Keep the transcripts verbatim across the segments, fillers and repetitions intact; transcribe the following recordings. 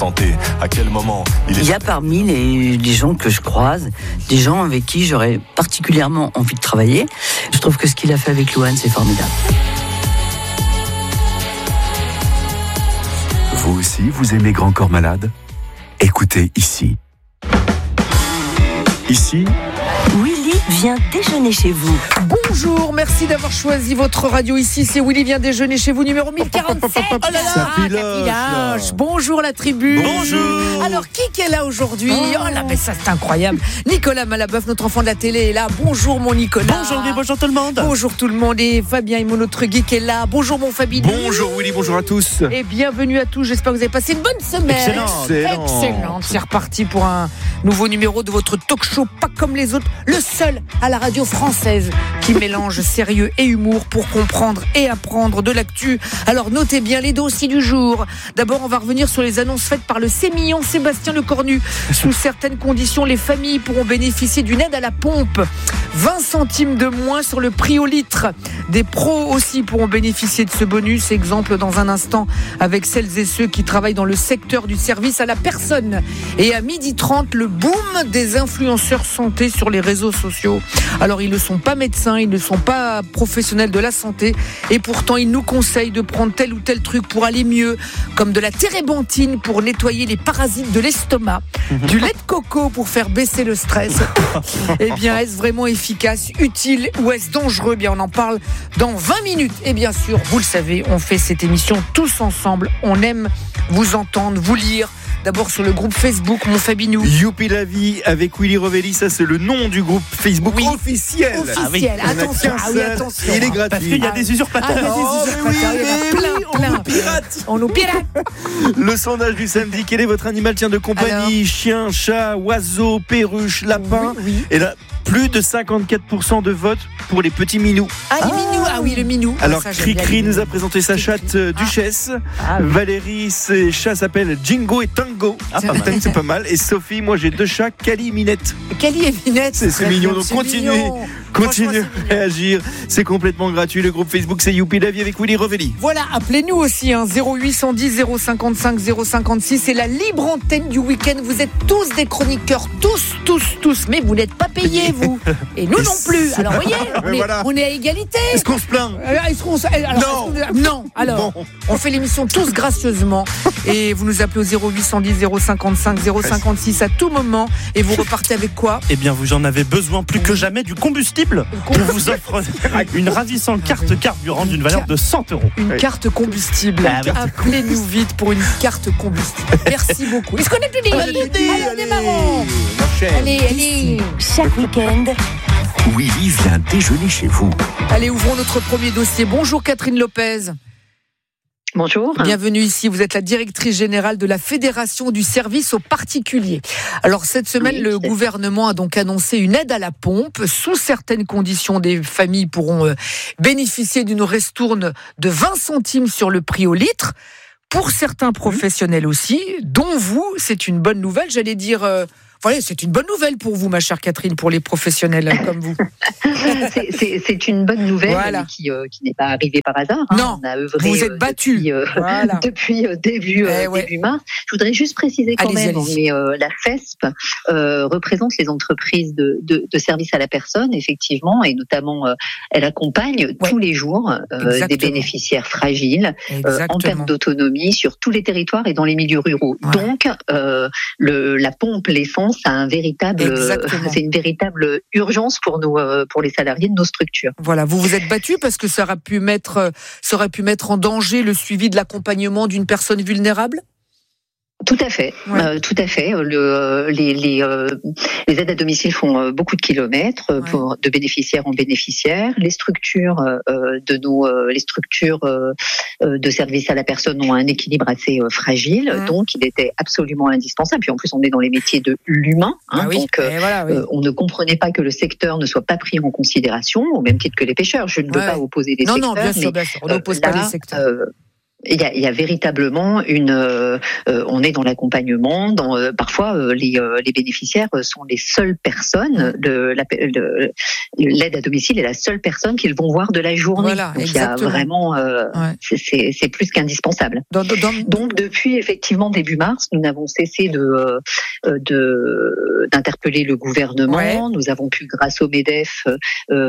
santé. À quel moment il, est... il y a parmi les, les gens que je croise, des gens avec qui j'aurais particulièrement envie de travailler. Je trouve que ce qu'il a fait avec Louane, c'est formidable. Vous aussi, vous aimez Grand Corps Malade ? Écoutez ici. Ici, Willy vient déjeuner chez vous. Bonjour, merci d'avoir choisi votre radio ici. C'est Willy vient déjeuner chez vous, numéro mille quarante-sept. Oh là là, ça ah, filoche, la filoche. Bonjour la tribu. Bonjour. Alors, qui est là aujourd'hui ? Oh, oh là, mais ça c'est incroyable. Nicolas Malabeuf, notre enfant de la télé, est là. Bonjour mon Nicolas. Bonjour Willy, bonjour tout le monde. Bonjour tout le monde. Et Fabien Imon, notre geek, est là. Bonjour mon Fabinou. Bonjour Willy, bonjour à tous. Et bienvenue à tous. J'espère que vous avez passé une bonne semaine. Excellent. Excellent. Excellent. C'est reparti pour un nouveau numéro de votre talk show, pas comme les autres, le seul à la radio française qui mélange sérieux et humour pour comprendre et apprendre de l'actu. Alors notez bien les dossiers du jour. D'abord, on va revenir sur les annonces faites par le sémillant Sébastien Lecornu. Sous certaines conditions, les familles pourront bénéficier d'une aide à la pompe. vingt centimes de moins sur le prix au litre. Des pros aussi pourront bénéficier de ce bonus. Exemple dans un instant avec celles et ceux qui travaillent dans le secteur du service à la personne. Et à midi trente, le boom des influenceurs santé sur les réseaux sociaux. Alors ils ne sont pas médecins, ils ne sont pas professionnels de la santé et pourtant ils nous conseillent de prendre tel ou tel truc pour aller mieux, comme de la térébenthine pour nettoyer les parasites de l'estomac, du lait de coco pour faire baisser le stress. Eh bien, est-ce vraiment efficace, utile ou est-ce dangereux ? Eh bien, on en parle dans vingt minutes. Et bien sûr, vous le savez, on fait cette émission tous ensemble. On aime vous entendre, vous lire. D'abord sur le groupe Facebook, mon Fabinou. Youpi la vie avec Willy Revelli, ça c'est le nom du groupe Facebook oui. officiel. Officiel, ah oui. attention, ah oui, attention. Il est gratuit. Parce qu'il y a des usurpateurs. Ah, il y a des Oh, usurpateurs, oui, il y en a oui, plein, oui, plein. on nous pirate. On nous pirate. Le sondage du samedi, quel est votre animal tient de compagnie ? Alors Chien, chat, oiseau, perruche, lapin. Oui, oui. Et là, plus de cinquante-quatre pour cent de vote pour les petits minous. Ah, les minous, ah oui, le minou. Alors, ça, j'aime bien Cricri les nous a minous. présenté sa chatte euh, Duchesse. Ah, oui. Valérie, ses chats s'appellent Jingo et Tango. Ah, pas C'est- c'est pas mal. Et Sophie, moi j'ai deux chats, Cali et Minette. Cali et Minette. C'est- c'est très mignon, bien, donc c'est continuez. mignon. Continuez Franchement, à c'est mignon. réagir. C'est complètement gratuit. Le groupe Facebook, c'est Youpi la vie avec Willy Revelli. Voilà, appelez-nous aussi, hein, zéro huit cent dix, zéro cinquante-cinq, zéro cinquante-six. C'est la libre antenne du week-end. Vous êtes tous des chroniqueurs, tous, tous, tous. Mais vous n'êtes pas payés, vous. Et nous non plus. Alors, vous voyez, on Mais est, voilà. on est à égalité. Est-ce qu'on se plaint ? Euh, Est-ce qu'on s- alors, Non. est-ce qu'on- non. Alors, Bon. on fait l'émission tous gracieusement et vous nous appelez au zéro huit cent dix, zéro cinquante-cinq, zéro cinquante-six à tout moment et vous repartez avec quoi ? Eh bien, vous en avez besoin plus que jamais du combustible. On vous offre une ravissante carte carburant d'une valeur de cent euros. Une Oui. carte combustible. Ah oui. Appelez-nous vite pour une carte combustible. Merci beaucoup. Est-ce qu'on est plus dit ? Allez, Allez, on démarrons. ma chère. Allez, allez. Chaque week-end, Willy vient déjeuner chez vous. Allez, ouvrons notre premier dossier. Bonjour Catherine Lopez. Bonjour. Bienvenue ici. Vous êtes la directrice générale de la Fédération du service aux particuliers. Alors, cette semaine, Oui, le c'est- gouvernement a donc annoncé une aide à la pompe. Sous certaines conditions, des familles pourront euh, bénéficier d'une ristourne de vingt centimes sur le prix au litre. Pour certains professionnels aussi, dont vous, c'est une bonne nouvelle. J'allais dire, euh, voilà, c'est une bonne nouvelle pour vous, ma chère Catherine, pour les professionnels hein, comme vous. C'est- C'est c'est une bonne nouvelle Voilà. mais qui, euh, qui n'est pas arrivée par hasard. hein. Non, On a œuvré, vous êtes euh, battus. Depuis, euh, Voilà. depuis euh, début, euh, Eh ouais. début mars. Je voudrais juste préciser quand Allez-y, même, allez-y. mais euh, la F E S P euh, représente les entreprises de, de, de services à la personne, effectivement, et notamment, euh, elle accompagne Ouais. tous les jours euh, des Exactement. bénéficiaires fragiles euh, en Exactement. termes d'autonomie sur tous les territoires et dans les milieux ruraux. Ouais. Donc, euh, le, la pompe, l'essence, a un véritable, Exactement. c'est une véritable urgence pour nous, euh, pour les salariés de nos structures. Voilà, vous vous êtes battu parce que ça aurait pu mettre, euh, ça aurait pu mettre en danger le suivi de l'accompagnement d'une personne vulnérable. Tout à fait, Ouais. euh, tout à fait. Le, euh, les, les, euh, les aides à domicile font euh, beaucoup de kilomètres euh, Ouais. pour, de bénéficiaires en bénéficiaires. Les structures euh, de nos, euh, les structures euh, euh, de services à la personne ont un équilibre assez euh, fragile, Mmh. donc il était absolument indispensable. Puis en plus, on est dans les métiers de l'humain, hein, Ah oui, donc euh, et voilà, oui. euh, on ne comprenait pas que le secteur ne soit pas pris en considération, au même titre que les pêcheurs. Je ne veux Ouais. pas opposer les non, secteurs, non, bien sûr, mais bien sûr, on euh, n'oppose pas là, les secteurs. euh, Il y, a, il y a véritablement une. Euh, on est dans l'accompagnement. Dans, euh, parfois, euh, les, euh, les bénéficiaires sont les seules personnes. De la, de, l'aide à domicile est la seule personne qu'ils vont voir de la journée. Voilà, Donc exactement. il y a vraiment. Euh, ouais. c'est, c'est, c'est plus qu'indispensable. Dans, dans... Donc depuis effectivement début mars, nous n'avons cessé de, de d'interpeller le gouvernement. Ouais. Nous avons pu, grâce au MEDEF, euh,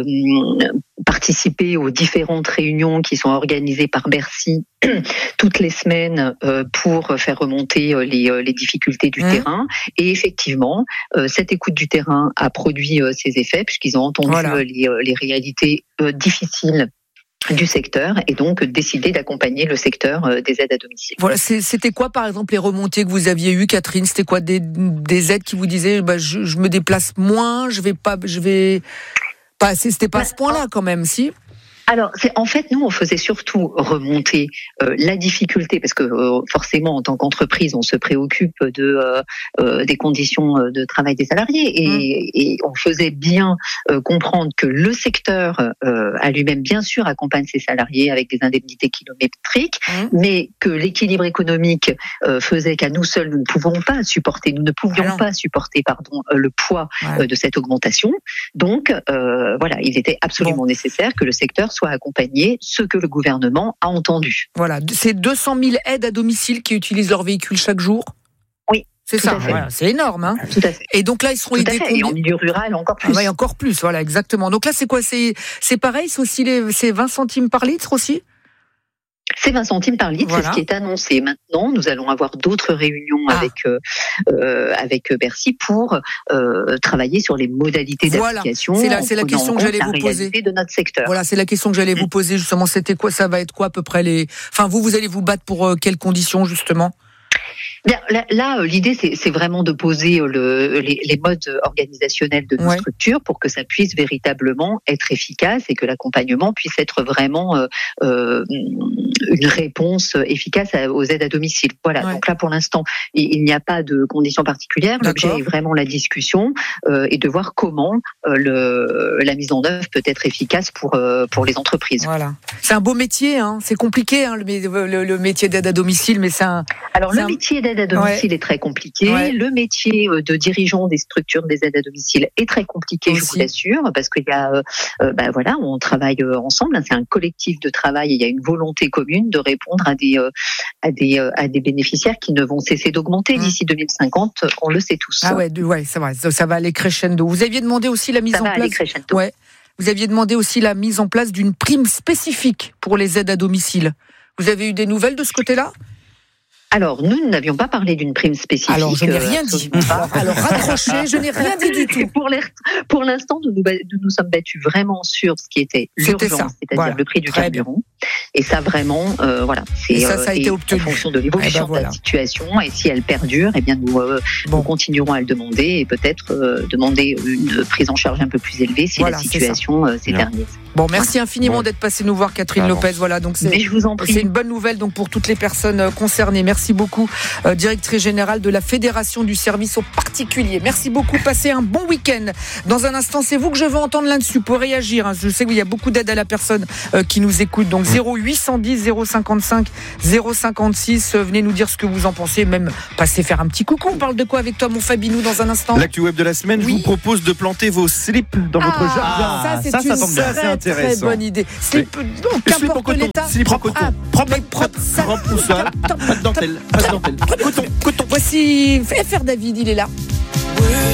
participer aux différentes réunions qui sont organisées par Bercy toutes les semaines euh, pour faire remonter euh, les, euh, les difficultés du mmh. terrain. Et effectivement, euh, cette écoute du terrain a produit euh, ses effets puisqu'ils ont entendu voilà. euh, les, euh, les réalités euh, difficiles du secteur et donc décidé d'accompagner le secteur euh, des aides à domicile. Voilà, c'est, c'était quoi par exemple les remontées que vous aviez eues, Catherine ? C'était quoi des, des aides qui vous disaient bah, je, je me déplace moins, je vais pas, je vais pas, c'était pas à ce point-là quand même, si ? Alors, c'est, en fait, nous, on faisait surtout remonter euh, la difficulté, parce que euh, forcément, en tant qu'entreprise, on se préoccupe de euh, euh, des conditions de travail des salariés, et, mmh. et on faisait bien euh, comprendre que le secteur euh, à lui-même, bien sûr, accompagne ses salariés avec des indemnités kilométriques, mmh. mais que l'équilibre économique euh, faisait qu'à nous seuls, nous ne pouvons pas supporter, nous ne pouvions ah pas supporter, pardon, euh, le poids ouais. euh, de cette augmentation. Donc, euh, voilà, il était absolument bon. nécessaire que le secteur soit accompagné, ce que le gouvernement a entendu. Voilà, c'est deux cent mille aides à domicile qui utilisent leur véhicule chaque jour ? Oui. C'est ça, voilà, c'est énorme. Hein. Tout à fait. Et donc là, ils seront Tout aidés. Et en milieu rural, encore plus. Ah ouais, encore plus, voilà, exactement. Donc là, c'est quoi ? C'est, c'est pareil, c'est aussi les, c'est vingt centimes par litre aussi ? C'est vingt centimes par litre, voilà. C'est ce qui est annoncé. Maintenant, nous allons avoir d'autres réunions ah. avec euh, euh, avec Bercy pour euh, travailler sur les modalités voilà. d'application. C'est la, c'est la question que j'allais vous poser. De notre secteur. Voilà, c'est la question que j'allais mmh. vous poser justement. C'était quoi ? Ça va être quoi à peu près les ? Enfin, vous, vous allez vous battre pour euh, quelles conditions justement ? Bien, là, là, l'idée, c'est, c'est vraiment de poser le, les, les modes organisationnels de nos ouais. structures pour que ça puisse véritablement être efficace et que l'accompagnement puisse être vraiment euh, euh, une réponse efficace aux aides à domicile. Voilà. Ouais. Donc là, pour l'instant, il, il n'y a pas de conditions particulières. L'objet D'accord. est vraiment la discussion euh, et de voir comment euh, le, la mise en œuvre peut être efficace pour euh, pour les entreprises. Voilà. C'est un beau métier. Hein. C'est compliqué hein, le, le, le métier d'aide à domicile, mais c'est un. Alors c'est le un... métier d'aide à domicile ouais. est très compliqué. Ouais. Le métier de dirigeant des structures des aides à domicile est très compliqué, Aussi. je vous l'assure, parce qu'il y a, euh, bah voilà, on travaille ensemble. Hein, c'est un collectif de travail. Et il y a une volonté commune de répondre à des, euh, à des, euh, à des bénéficiaires qui ne vont cesser d'augmenter mmh. d'ici deux mille cinquante. On le sait tous. Ah ouais, ouais, c'est vrai. Ça, ça va aller crescendo. Vous aviez demandé aussi la mise ça en va place. Aller crescendo. Ouais. Vous aviez demandé aussi la mise en place d'une prime spécifique pour les aides à domicile. Vous avez eu des nouvelles de ce côté-là ? Alors, nous n'avions pas parlé d'une prime spécifique. Alors, je n'ai rien dit. Alors, alors raccrochez, je n'ai rien dit du tout. Pour, pour l'instant, nous nous, nous nous sommes battus vraiment sur ce qui était l'urgence, ça. c'est-à-dire voilà. le prix du Très carburant. Bien. Et ça, vraiment, euh, voilà. C'est, et ça, ça a euh, été obtenu. En fonction de l'évolution eh ben, voilà. de la situation. Et si elle perdure, eh bien, nous, euh, bon. nous continuerons à le demander et peut-être euh, demander une prise en charge un peu plus élevée si voilà, la situation euh, s'éternise. Bon, merci infiniment bon. d'être passé nous voir, Catherine ah, Lopez. Voilà, donc c'est, Mais je vous en prie. c'est une bonne nouvelle donc pour toutes les personnes concernées. Merci beaucoup, euh, directrice générale de la Fédération du service aux particuliers. Merci beaucoup. Passez un bon week-end. Dans un instant, c'est vous que je veux entendre là-dessus pour réagir. Hein. Je sais qu'il y a beaucoup d'aide à la personne euh, qui nous écoute. Donc zéro huit cent dix zéro cinquante-cinq zéro cinquante-six. Euh, venez nous dire ce que vous en pensez. Même passer faire un petit coucou. On parle de quoi avec toi, mon Fabinou, dans un instant ? L'actu web de la semaine. Oui. Je vous propose de planter vos slips dans ah, votre jardin. Ça, c'est ça, une ça tombe bien. très, très bonne idée. Slip, oui. donc, qu'importe l'état. Slip en coton. Ah, propre, propre, ça. Propre ou sale. Pas de dentelle. Pas de dentelle. Coton, coton. Voici F R David, il est là.